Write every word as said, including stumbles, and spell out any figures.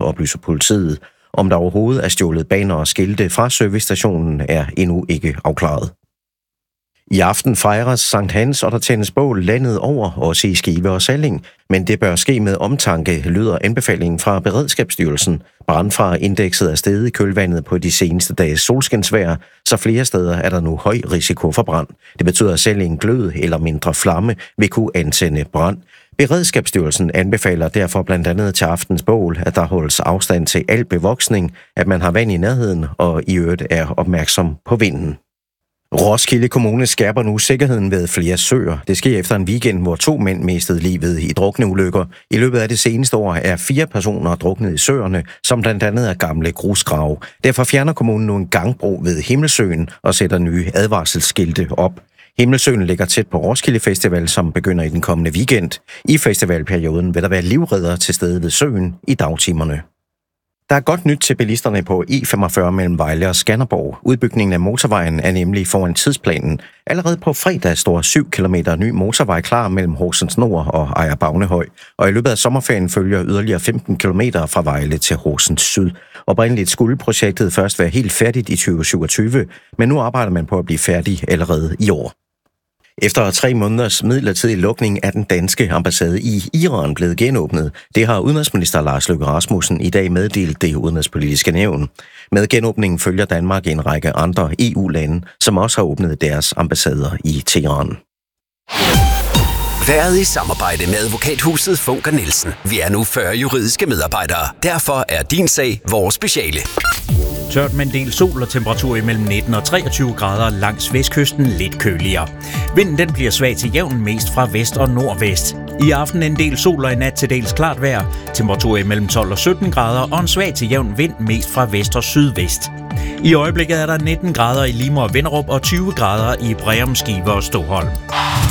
oplyser politiet. Om der overhovedet er stjålet baner og skilte fra servicestationen, er endnu ikke afklaret. I aften fejres Sankt Hans, og der tændes bål landet over, også i Skive og Salling. Men det bør ske med omtanke, lyder anbefalingen fra Beredskabsstyrelsen. Brandfareindekset er steget i kølvandet på de seneste dages solskinsvejr, så flere steder er der nu høj risiko for brand. Det betyder, at selv en glød eller mindre flamme vil kunne antænde brand. Beredskabsstyrelsen anbefaler derfor blandt andet til aftens bål, at der holdes afstand til al bevoksning, at man har vand i nærheden og i øvrigt er opmærksom på vinden. Roskilde Kommune skærper nu sikkerheden ved flere søer. Det sker efter en weekend, hvor to mænd mistede livet i drukneulykker. I løbet af det seneste år er fire personer druknet i søerne, som blandt andet er gamle grusgrave. Derfor fjerner kommunen nu en gangbro ved Himmelsøen og sætter nye advarselsskilte op. Himmelsøen ligger tæt på Roskilde Festival, som begynder i den kommende weekend. I festivalperioden vil der være livredder til stede ved søen i dagtimerne. Der er godt nyt til bilisterne på E femogfyrre mellem Vejle og Skanderborg. Udbygningen af motorvejen er nemlig foran tidsplanen. Allerede på fredag står syv kilometer ny motorvej klar mellem Horsens Nord og Ejer Bavnehøj. Og i løbet af sommerferien følger yderligere femten kilometer fra Vejle til Horsens Syd. Oprindeligt skulle projektet først være helt færdigt i tyve syvogtyve, men nu arbejder man på at blive færdig allerede i år. Efter tre måneders midlertidig lukning er den danske ambassade i Iran blevet genåbnet. Det har udenrigsminister Lars Løkke Rasmussen i dag meddelt det udenrigspolitiske nævn. Med genåbningen følger Danmark en række andre E U-lande, som også har åbnet deres ambassader i Teheran. Været i samarbejde med advokathuset Funker Nielsen. Vi er nu fyrre juridiske medarbejdere. Derfor er din sag vores speciale. Tørt med en del sol og temperatur imellem nitten og treogtyve grader langs vestkysten lidt køligere. Vinden den bliver svag til jævn mest fra vest og nordvest. I aften en del sol og i nat til dels klart vejr. Temperatur imellem tolv og sytten grader og en svag til jævn vind mest fra vest og sydvest. I øjeblikket er der nitten grader i Limo og Vinderup og tyve grader i Breum, Skive og Stoholm.